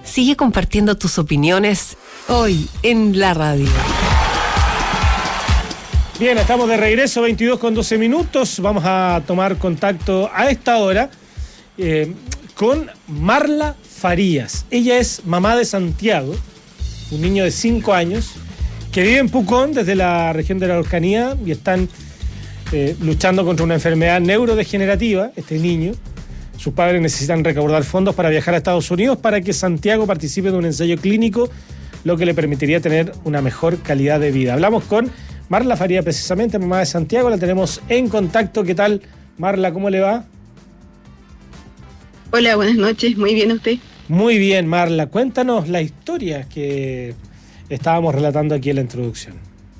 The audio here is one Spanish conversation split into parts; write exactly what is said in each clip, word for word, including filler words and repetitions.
Sigue compartiendo tus opiniones hoy en la radio. Bien, estamos de regreso, veintidós con doce minutos. Vamos a tomar contacto a esta hora eh, con Marla Farías. Ella es mamá de Santiago, un niño de cinco años, que vive en Pucón, desde la región de la Araucanía, y están eh, luchando contra una enfermedad neurodegenerativa, este niño. Sus padres necesitan recaudar fondos para viajar a Estados Unidos para que Santiago participe de un ensayo clínico, lo que le permitiría tener una mejor calidad de vida. Hablamos con Marla Farías, precisamente, mamá de Santiago, la tenemos en contacto. ¿Qué tal, Marla? ¿Cómo le va? Hola, buenas noches. Muy bien, ¿usted? Muy bien, Marla. Cuéntanos la historia que estábamos relatando aquí en la introducción.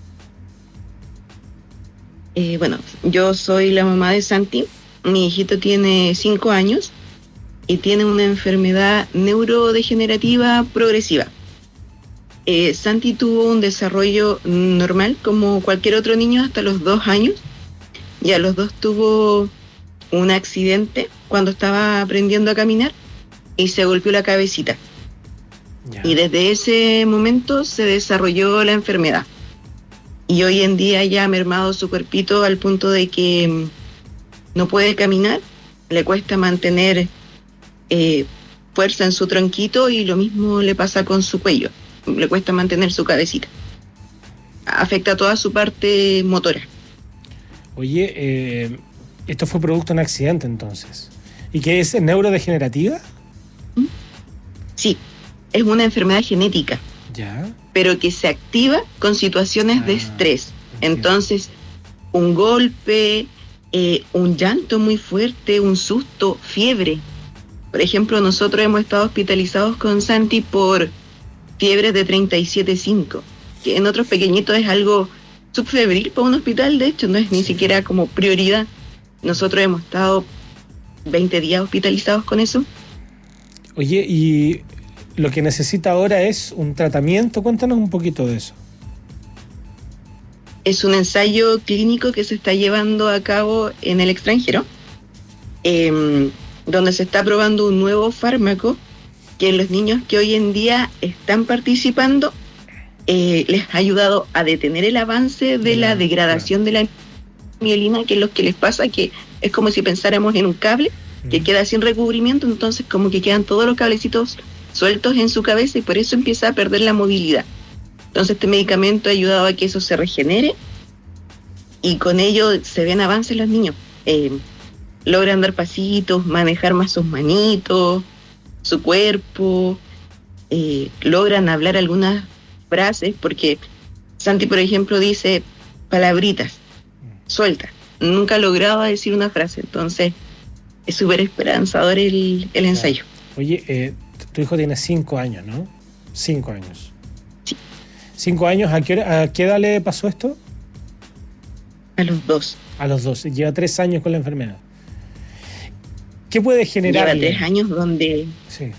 Eh, bueno, yo soy la mamá de Santi. Mi hijito tiene cinco años y tiene una enfermedad neurodegenerativa progresiva. Eh, Santi tuvo un desarrollo normal como cualquier otro niño hasta los dos años. Y a los dos tuvo un accidente cuando estaba aprendiendo a caminar y se golpeó la cabecita. Ya. Y desde ese momento se desarrolló la enfermedad. Y hoy en día ya ha mermado su cuerpito al punto de que no puede caminar, le cuesta mantener eh, fuerza en su tronquito, y lo mismo le pasa con su cuello, le cuesta mantener su cabecita. Afecta toda su parte motora. Oye, eh, esto fue producto de un accidente entonces. ¿Y qué es neurodegenerativa? Sí, es una enfermedad genética, ya, pero que se activa con situaciones ah, de estrés. Entiendo. Entonces, un golpe, Eh, un llanto muy fuerte, un susto, fiebre. Por ejemplo, nosotros hemos estado hospitalizados con Santi por fiebres de treinta y siete punto cinco, que en otros pequeñitos es algo subfebril para un hospital, de hecho, no es ni siquiera como prioridad. Nosotros hemos estado veinte días hospitalizados con eso. Oye, y lo que necesita ahora es un tratamiento, cuéntanos un poquito de eso. Es un ensayo clínico que se está llevando a cabo en el extranjero, eh, donde se está probando un nuevo fármaco que en los niños que hoy en día están participando eh, les ha ayudado a detener el avance de la degradación de la mielina, que es lo que les pasa, que es como si pensáramos en un cable que queda sin recubrimiento, entonces como que quedan todos los cablecitos sueltos en su cabeza y por eso empieza a perder la movilidad. Entonces este medicamento ha ayudado a que eso se regenere y con ello se ven avances en los niños. Eh, logran dar pasitos, manejar más sus manitos, su cuerpo, eh, logran hablar algunas frases, porque Santi, por ejemplo, dice palabritas, suelta. Nunca ha logrado decir una frase, entonces es súper esperanzador el, el ensayo. Oye, eh, tu hijo tiene cinco años, ¿no? Cinco años. Cinco años, ¿a qué, hora, ¿a qué edad le pasó esto? A los dos. A los dos, lleva tres años con la enfermedad. ¿Qué puede generar? Lleva tres años donde sí.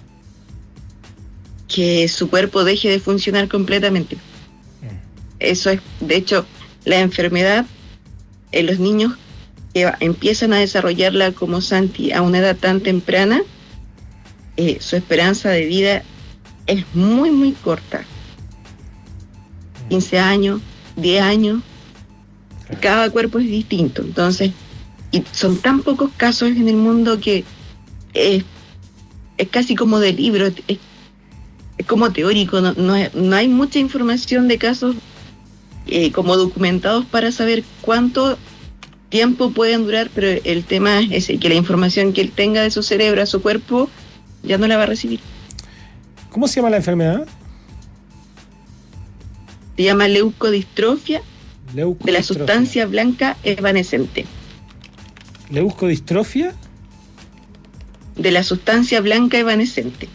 que su cuerpo deje de funcionar completamente. Mm. Eso es, de hecho, la enfermedad en los niños que empiezan a desarrollarla como Santi a una edad tan temprana, eh, su esperanza de vida es muy, muy corta. quince años, diez años, claro. Cada cuerpo es distinto, entonces, y son tan pocos casos en el mundo que es, es casi como de libro, es, es como teórico, no, no, hay, no hay mucha información de casos eh, como documentados para saber cuánto tiempo pueden durar, pero el tema es ese, que la información que él tenga de su cerebro a su cuerpo ya no la va a recibir. ¿Cómo se llama la enfermedad? Se llama leucodistrofia, leucodistrofia de la sustancia blanca evanescente. ¿Leucodistrofia? De la sustancia blanca evanescente.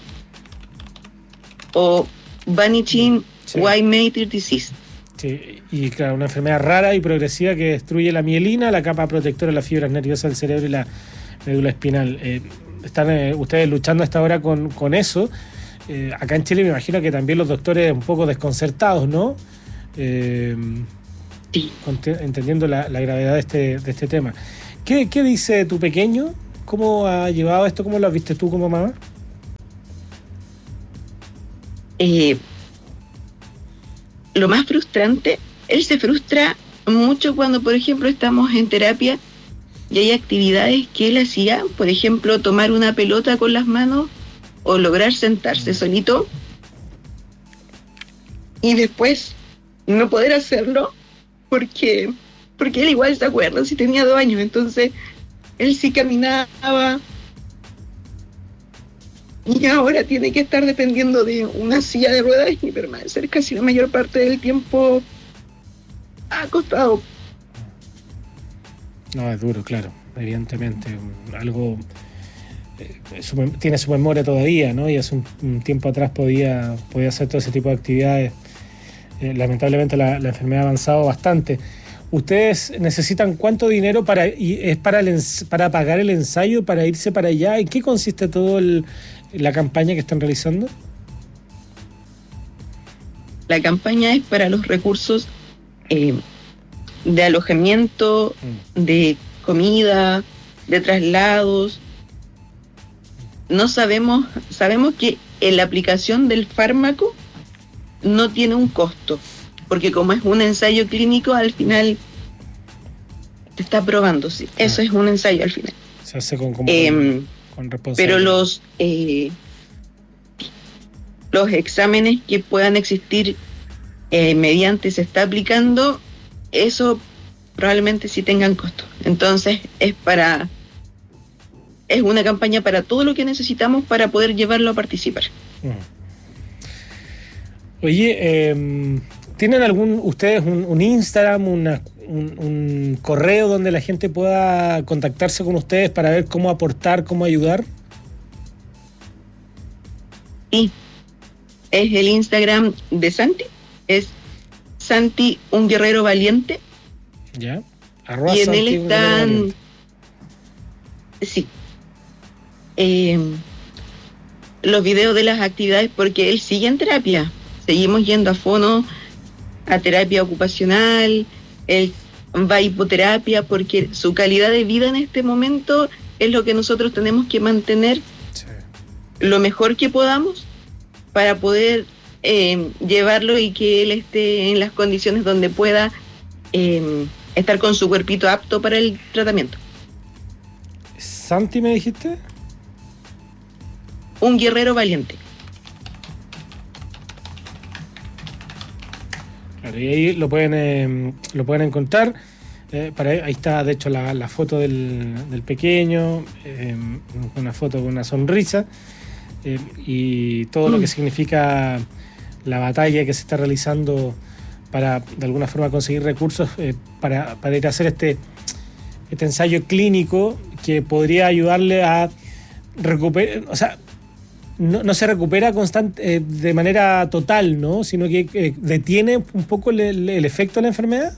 O Vanishing sí. White Matter Disease. Sí, y claro, una enfermedad rara y progresiva que destruye la mielina, la capa protectora de las fibras nerviosas del cerebro y la médula espinal. Eh, están eh, ustedes luchando hasta ahora con, con eso. Eh, acá en Chile me imagino que también los doctores un poco desconcertados, ¿no? Eh, sí. Entendiendo la, la gravedad de este, de este tema. ¿Qué, ¿Qué dice tu pequeño? ¿Cómo ha llevado esto? ¿Cómo lo has visto tú como mamá? eh, lo más frustrante, él se frustra mucho cuando, por ejemplo, estamos en terapia y hay actividades que él hacía, por ejemplo, tomar una pelota con las manos o lograr sentarse solito y después no poder hacerlo porque, porque él igual se acuerda si tenía dos años, entonces él sí caminaba y ahora tiene que estar dependiendo de una silla de ruedas y permanecer casi la mayor parte del tiempo acostado. No, es duro, claro, evidentemente. Algo eh, su, tiene su memoria todavía, ¿no? Y hace un, un tiempo atrás podía, podía hacer todo ese tipo de actividades. Eh, lamentablemente la, la enfermedad ha avanzado bastante. ¿Ustedes necesitan cuánto dinero para y es para el, para pagar el ensayo, para irse para allá? ¿En qué consiste todo el, la campaña que están realizando? La campaña es para los recursos eh, de alojamiento, mm. de comida, de traslados. No sabemos, sabemos que en la aplicación del fármaco no tiene un costo, porque como es un ensayo clínico, al final te está probando, sí. Ah. Eso es un ensayo al final. Se hace con, como eh, con, con responsabilidad. Pero los, eh, los exámenes que puedan existir eh, mediante se está aplicando, eso probablemente sí tengan costo. Entonces es para es una campaña para todo lo que necesitamos para poder llevarlo a participar. Oye, eh, ¿tienen algún ustedes un, un Instagram, una, un, un correo donde la gente pueda contactarse con ustedes para ver cómo aportar, cómo ayudar? Sí, es el Instagram de Santi, es Santi, un guerrero valiente. Ya. Arroba y en Santi, él están, sí, eh, los videos de las actividades, porque él sigue en terapia. Seguimos yendo a fono, a terapia ocupacional, él va a hipoterapia, porque su calidad de vida en este momento es lo que nosotros tenemos que mantener sí. lo mejor que podamos para poder eh, llevarlo y que él esté en las condiciones donde pueda eh, estar con su cuerpito apto para el tratamiento. ¿Santi me dijiste? Un guerrero valiente. Claro, y ahí lo pueden eh, lo pueden encontrar. Eh, para, ahí está, de hecho, la, la foto del, del pequeño, eh, una foto con una sonrisa eh, y todo mm. lo que significa la batalla que se está realizando para, de alguna forma, conseguir recursos eh, para, para ir a hacer este, este ensayo clínico que podría ayudarle a recuperar, o sea, No, no se recupera constante, eh, de manera total, ¿no? Sino que eh, detiene un poco el, el efecto de la enfermedad.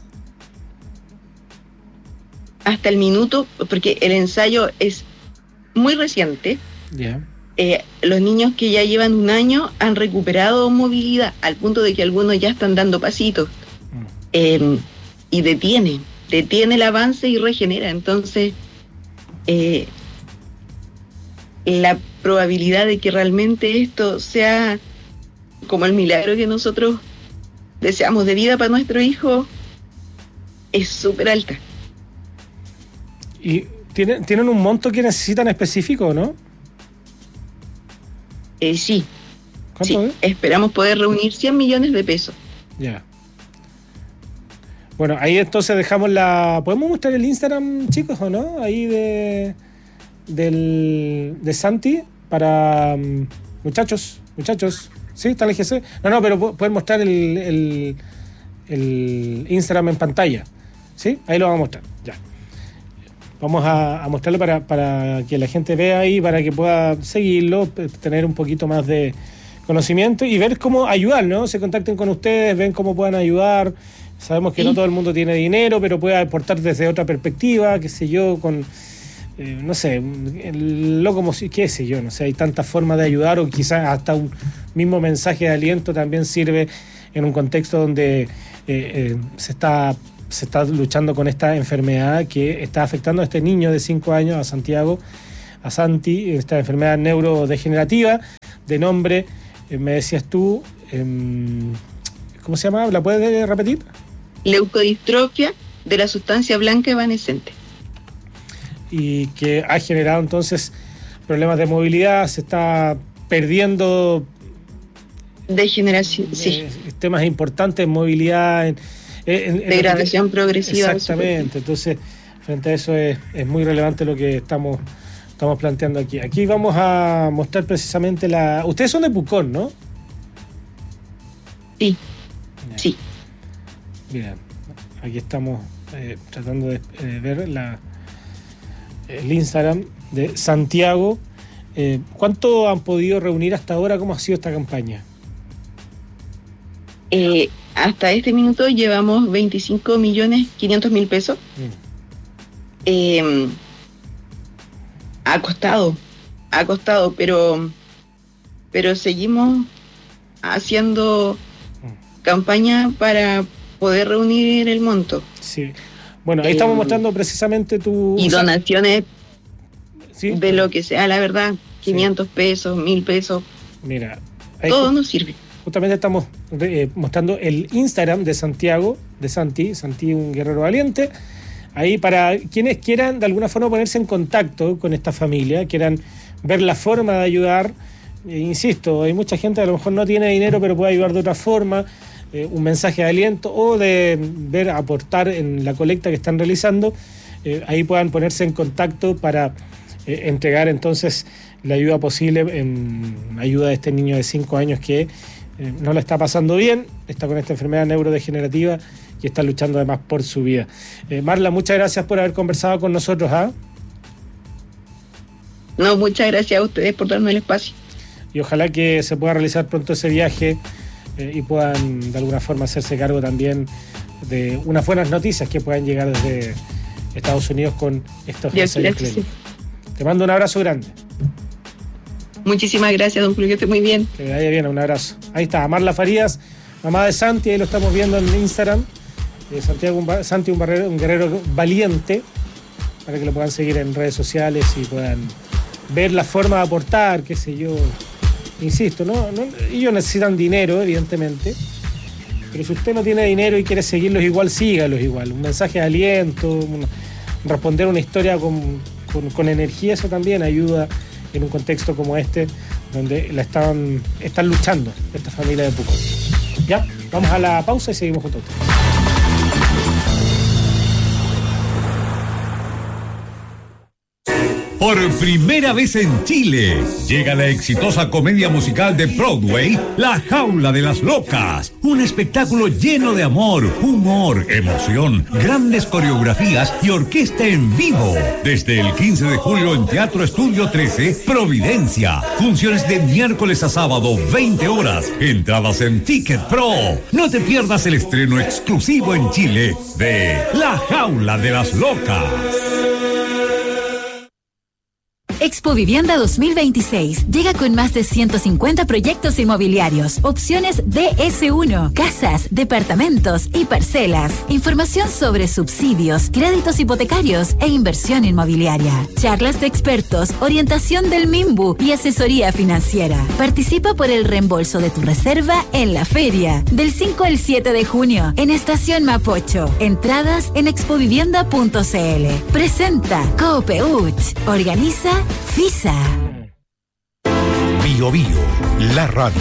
Hasta el minuto, porque el ensayo es muy reciente. Yeah. Eh, los niños que ya llevan un año han recuperado movilidad al punto de que algunos ya están dando pasitos. Mm. Eh, y detiene, detiene el avance y regenera. Entonces, eh, la probabilidad de que realmente esto sea como el milagro que nosotros deseamos de vida para nuestro hijo es súper alta. ¿Y tienen, tienen un monto que necesitan específico, no? Eh, sí. ¿Cuánto sí. es? Esperamos poder reunir cien millones de pesos. Ya. Bueno, ahí entonces dejamos la... ¿Podemos mostrar el Instagram, chicos, o no? Ahí de... Del, de Santi para um, muchachos, muchachos, ¿sí? ¿Está el G C? No, no, pero pueden mostrar el, el, el Instagram en pantalla, ¿sí? Ahí lo vamos a mostrar, ya. Vamos a, a mostrarlo para, para que la gente vea ahí, para que pueda seguirlo, tener un poquito más de conocimiento y ver cómo ayudar, ¿no? Se contacten con ustedes, ven cómo puedan ayudar. Sabemos que ¿sí? no todo el mundo tiene dinero, pero puede aportar desde otra perspectiva, qué sé yo, con... Eh, no sé, lo como si, qué sé yo, no sé, hay tantas formas de ayudar o quizás hasta un mismo mensaje de aliento también sirve en un contexto donde eh, eh, se está se está luchando con esta enfermedad que está afectando a este niño de cinco años, a Santiago, a Santi, esta enfermedad neurodegenerativa de nombre eh, me decías tú, eh, ¿cómo se llama? ¿La puedes repetir? Leucodistrofia de la sustancia blanca evanescente. Y que ha generado entonces problemas de movilidad, se está perdiendo degeneración, eh, sí. temas importantes en movilidad, en, en, en degradación que, progresiva. Exactamente, entonces frente a eso es, es muy relevante lo que estamos, estamos planteando aquí. Aquí vamos a mostrar precisamente la... Ustedes son de Pucón, ¿no? Sí, Bien. sí. Bien, aquí estamos eh, tratando de eh, ver la, el Instagram de Santiago. Eh, ¿Cuánto han podido reunir hasta ahora? ¿Cómo ha sido esta campaña? Eh, hasta este minuto llevamos veinticinco millones quinientos mil pesos. Mm. Eh, ha costado, ha costado, pero, pero seguimos haciendo mm. campaña para poder reunir el monto. Sí. Bueno, ahí eh, estamos mostrando precisamente tu... Y donaciones, ¿sí? De lo que sea, la verdad, quinientos sí. pesos, mil pesos. Mira, todo nos sirve. Justamente estamos eh, mostrando el Instagram de Santiago, de Santi, Santi, un guerrero valiente. Ahí para quienes quieran de alguna forma ponerse en contacto con esta familia, quieran ver la forma de ayudar. Eh, insisto, hay mucha gente que a lo mejor no tiene dinero, pero puede ayudar de otra forma. Eh, un mensaje de aliento o de ver, aportar en la colecta que están realizando. Eh, ahí puedan ponerse en contacto para eh, entregar entonces la ayuda posible en ayuda de este niño de cinco años que eh, no la está pasando bien, está con esta enfermedad neurodegenerativa y está luchando además por su vida. Eh, Marla, muchas gracias por haber conversado con nosotros. ¿ah? No, muchas gracias a ustedes por darme el espacio. Y ojalá que se pueda realizar pronto ese viaje eh, y puedan de alguna forma hacerse cargo también de unas buenas noticias que puedan llegar desde Estados Unidos con estos ensayos clínicos. Te mando un abrazo grande. Muchísimas gracias, don Julio, que esté muy bien. Que vaya bien, un abrazo. Ahí está, Marla Farías, mamá de Santi, ahí lo estamos viendo en Instagram. Eh, Santiago, un, Santi, un, barrero, un guerrero valiente, para que lo puedan seguir en redes sociales y puedan ver la forma de aportar, qué sé yo. Insisto, ¿no? no ellos necesitan dinero, evidentemente, pero si usted no tiene dinero y quiere seguirlos igual, sígalos igual. Un mensaje de aliento, un, responder una historia con, con, con energía, eso también ayuda en un contexto como este, donde la están, están luchando esta familia de Pucón. Ya, vamos a la pausa y seguimos juntos. Por primera vez en Chile, llega la exitosa comedia musical de Broadway, La Jaula de las Locas. Un espectáculo lleno de amor, humor, emoción, grandes coreografías y orquesta en vivo. Desde el quince de julio en Teatro Estudio trece, Providencia. Funciones de miércoles a sábado, veinte horas. Entradas en Ticket Pro. No te pierdas el estreno exclusivo en Chile de La Jaula de las Locas. Expo Vivienda dos mil veintiséis llega con más de ciento cincuenta proyectos inmobiliarios, opciones D S uno, casas, departamentos y parcelas, información sobre subsidios, créditos hipotecarios e inversión inmobiliaria, charlas de expertos, orientación del MIMBU y asesoría financiera. Participa por el reembolso de tu reserva en la feria, del cinco al siete de junio, en Estación Mapocho. Entradas en expovivienda punto c l. Presenta Coopeuch. Organiza FISA. Bio Bio, la radio.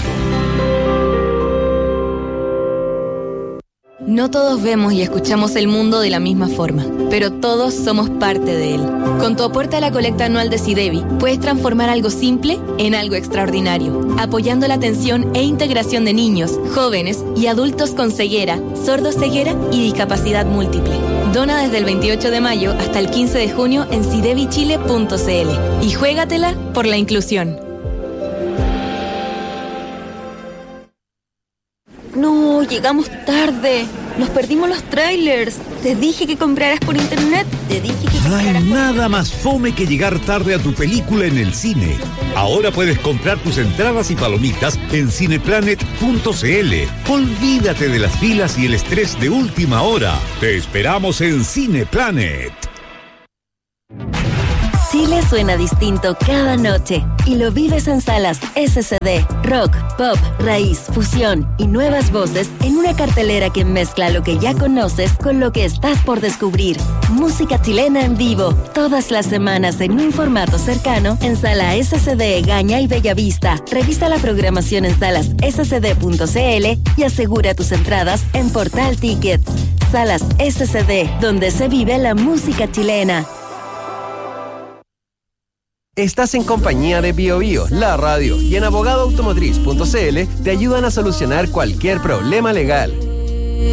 No todos vemos y escuchamos el mundo de la misma forma, pero todos somos parte de él. Con tu aporte a la colecta anual de SIDEBI, puedes transformar algo simple en algo extraordinario, apoyando la atención e integración de niños, jóvenes y adultos con ceguera, sordoceguera y discapacidad múltiple. Dona desde el veintiocho de mayo hasta el quince de junio en sidebi chile punto c l y juégatela por la inclusión. No, llegamos tarde. Nos perdimos los trailers. Te dije que compraras por internet. Te dije que compraras. No hay nada más fome que llegar tarde a tu película en el cine. Ahora puedes comprar tus entradas y palomitas en cineplanet punto c l. Olvídate de las filas y el estrés de última hora. Te esperamos en Cineplanet. Chile suena distinto cada noche y lo vives en Salas S C D. Rock, pop, raíz, fusión y nuevas voces en una cartelera que mezcla lo que ya conoces con lo que estás por descubrir. Música chilena en vivo, todas las semanas en un formato cercano en Sala S C D Gaña y Bellavista. Revisa la programación en salas s c d punto c l y asegura tus entradas en Portal Tickets. Salas S C D, donde se vive la música chilena. Estás en compañía de Bio Bio, la radio, y en abogado automotriz punto c l te ayudan a solucionar cualquier problema legal.